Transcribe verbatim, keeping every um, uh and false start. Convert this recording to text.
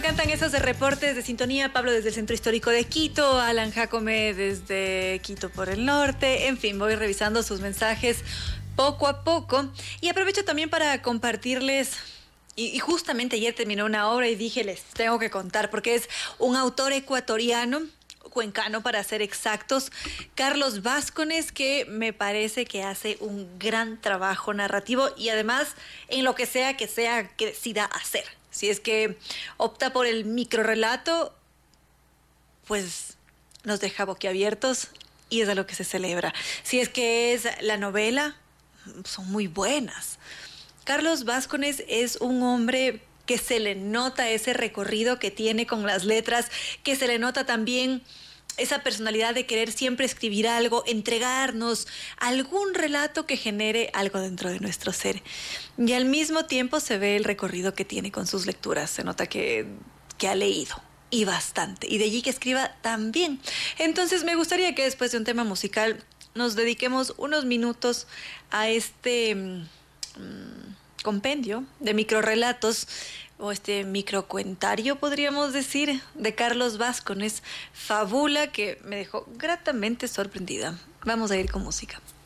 encantan esos de reportes de sintonía. Pablo desde el Centro Histórico de Quito, Alan Jacome desde Quito por el norte. En fin, voy revisando sus mensajes poco a poco. Y aprovecho también para compartirles... Y, y justamente ayer terminó una obra y dije, les tengo que contar, porque es un autor ecuatoriano, cuencano para ser exactos, Carlos Vázquez, que me parece que hace un gran trabajo narrativo y además en lo que sea que sea que decida hacer. Si es que opta por el microrrelato, pues nos deja boquiabiertos y es a lo que se celebra. Si es que es la novela, son muy buenas. Carlos Vázquez es un hombre que se le nota ese recorrido que tiene con las letras, que se le nota también esa personalidad de querer siempre escribir algo, entregarnos algún relato que genere algo dentro de nuestro ser. Y al mismo tiempo se ve el recorrido que tiene con sus lecturas, se nota que, que ha leído. Y bastante. Y de allí que escriba también. Entonces me gustaría que después de un tema musical nos dediquemos unos minutos a este... Mmm, compendio de microrrelatos o este microcuentario, podríamos decir, de Carlos Vázquez, fábula que me dejó gratamente sorprendida. Vamos a ir con música.